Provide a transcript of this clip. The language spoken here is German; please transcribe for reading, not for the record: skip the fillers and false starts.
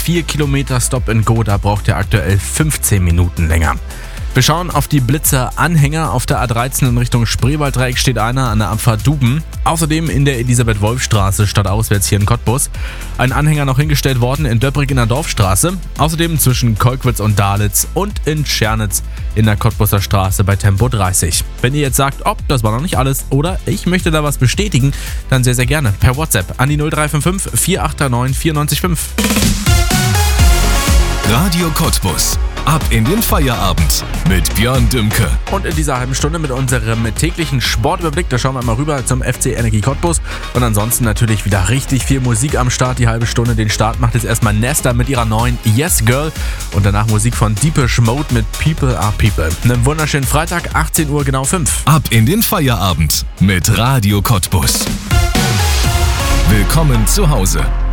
4 Kilometer Stop and Go, da braucht ihr aktuell 15 Minuten länger. Wir schauen auf die Blitzer-Anhänger. Auf der A13 in Richtung Spreewalddreieck steht einer an der Abfahrt Duben. Außerdem in der Elisabeth-Wolf-Straße stadtauswärts hier in Cottbus. Ein Anhänger noch hingestellt worden in Döbrig in der Dorfstraße. Außerdem zwischen Kolkwitz und Dalitz und in Tschernitz in der Cottbuser Straße bei Tempo 30. Wenn ihr jetzt sagt, das war noch nicht alles oder ich möchte da was bestätigen, dann sehr, sehr gerne per WhatsApp an die 0355 489 945. Radio Cottbus. Ab in den Feierabend mit Björn Dümke. Und in dieser halben Stunde mit unserem täglichen Sportüberblick, da schauen wir mal rüber zum FC Energie Cottbus. Und ansonsten natürlich wieder richtig viel Musik am Start, die halbe Stunde. Den Start macht jetzt erstmal Nesta mit ihrer neuen Yes Girl. Und danach Musik von Deepish Mode mit People Are People. Einen wunderschönen Freitag, 18 Uhr genau 5. Ab in den Feierabend mit Radio Cottbus. Willkommen zu Hause.